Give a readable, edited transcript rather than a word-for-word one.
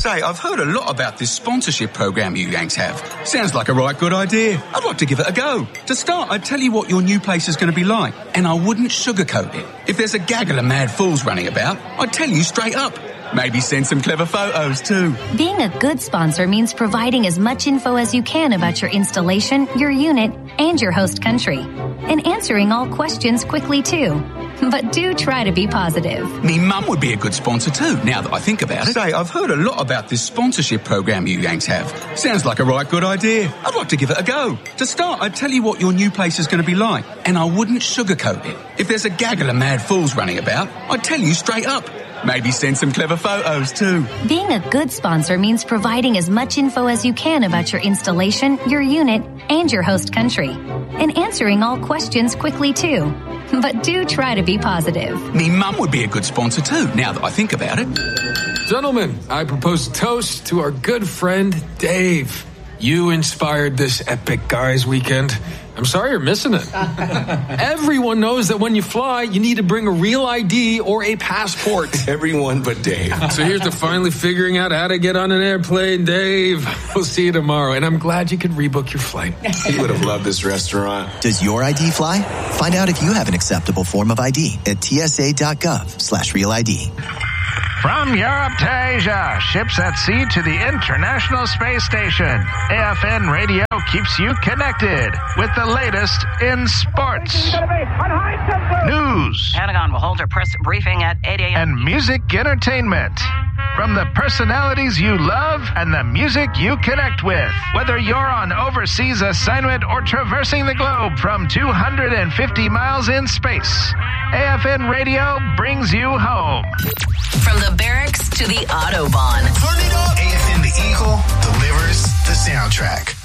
Say, I've heard a lot about this sponsorship program you Yanks have. Sounds like a right good idea. I'd like to give it a go. To start, I'd tell you what your new place is going to be like, and I wouldn't sugarcoat it. If there's a gaggle of mad fools running about, I'd tell you straight up. Maybe send some clever photos too. Being a good sponsor means providing as much info as you can about your installation, your unit, and your host country. And answering all questions quickly too. But do try to be positive. Me mum would be a good sponsor too, now that I think about it. Say, I've heard a lot about this sponsorship program you Yanks have. Sounds like a right good idea. I'd like to give it a go. To start, I'd tell you what your new place is going to be like, and I wouldn't sugarcoat it. If there's a gaggle of mad fools running about, I'd tell you straight up. Maybe send some clever photos too. Being a good sponsor means providing as much info as you can about your installation, your unit, and your host country. And answering all questions quickly too. But do try to be positive. Me mum would be a good sponsor too, now that I think about it. Gentlemen, I propose a toast to our good friend, Dave. You inspired this epic guys weekend. I'm sorry you're missing it. Everyone knows that when you fly, you need to bring a real ID or a passport. Everyone but Dave. So here's to finally figuring out how to get on an airplane, Dave. We'll see you tomorrow, and I'm glad you could rebook your flight. He would have loved this restaurant. Does your ID fly? Find out if you have an acceptable form of ID at tsa.gov/real ID. From Europe to Asia, ships at sea to the International Space Station, AFN Radio keeps you connected with the latest in sports, news, Pentagon will hold a press briefing at 8 a.m. and music entertainment. From the personalities you love and the music you connect with. Whether you're on overseas assignment or traversing the globe from 250 miles in space, AFN Radio brings you home. From the barracks to the Autobahn. Turn it up! AFN The Eagle delivers the soundtrack.